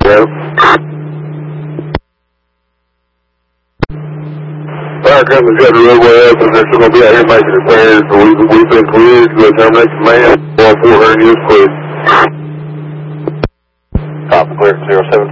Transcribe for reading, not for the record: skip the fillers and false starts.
Adam. Fire company's got the roadway up and they're still going to be out here making repairs, so we've been cleared to terminate command. 400 is cleared. Copy, clear 07